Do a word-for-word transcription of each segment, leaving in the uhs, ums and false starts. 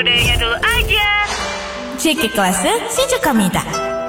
Budayanya dulu aja. 제게 클래스 시작합니다.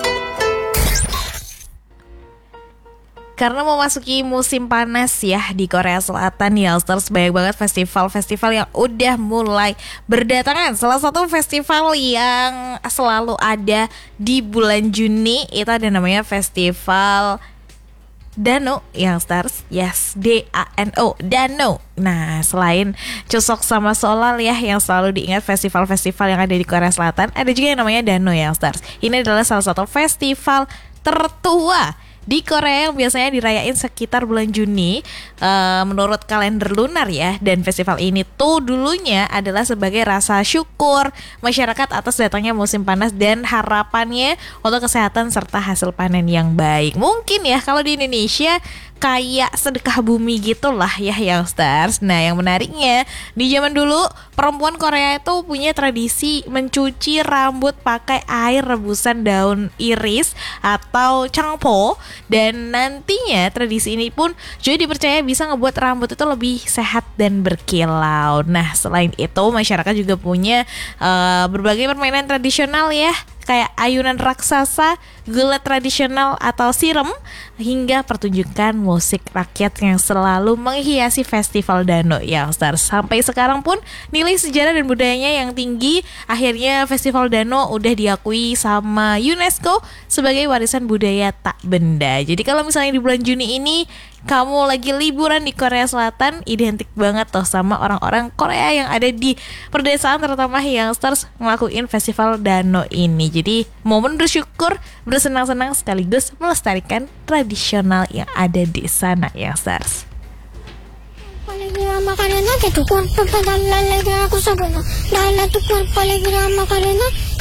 Karena memasuki musim panas ya di Korea Selatan ya, terus banyak banget festival-festival yang udah mulai berdatangan. Salah satu festival yang selalu ada di bulan Juni itu ada namanya Festival Dano yang stars, yes, D A N O, Dano. Nah, selain Chuseok sama Solal ya yang selalu diingat festival-festival yang ada di Korea Selatan, ada juga yang namanya Dano yang stars. Ini adalah salah satu festival tertua di Korea yang biasanya dirayain sekitar bulan Juni uh, menurut kalender lunar ya. Dan festival ini tuh dulunya adalah sebagai rasa syukur masyarakat atas datangnya musim panas dan harapannya untuk kesehatan serta hasil panen yang baik. Mungkin ya kalau di Indonesia kayak sedekah bumi gitulah ya youngsters. Nah, yang menariknya di zaman dulu perempuan Korea itu punya tradisi mencuci rambut pakai air rebusan daun iris atau changpo, dan nantinya tradisi ini pun juga dipercaya bisa ngebuat rambut itu lebih sehat dan berkilau. Nah, selain itu masyarakat juga punya uh, berbagai permainan tradisional ya, kayak ayunan raksasa, gulat tradisional atau sirem, hingga pertunjukan musik rakyat yang selalu menghiasi festival Dano youngsters. Sampai sekarang pun nilai sejarah dan budayanya yang tinggi, akhirnya festival Dano udah diakui sama UNESCO sebagai warisan budaya tak benda. Jadi kalau misalnya di bulan Juni ini kamu lagi liburan di Korea Selatan, identik banget tuh sama orang-orang Korea yang ada di perdesaan, terutama youngsters ngelakuin festival Dano ini. Jadi momen bersyukur, bersenang-senang sekaligus melestarikan tradisional yang ada di sana youngsters. Alegría Macarena, que tu cuerpo pedala alegría cosa buena. Dale a tu cuerpo alegría Macarena.